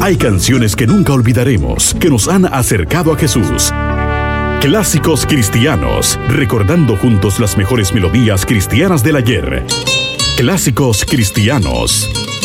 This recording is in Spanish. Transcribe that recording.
Hay canciones que nunca olvidaremos, que nos han acercado a Jesús. Clásicos cristianos, recordando juntos las mejores melodías cristianas del ayer. Clásicos cristianos.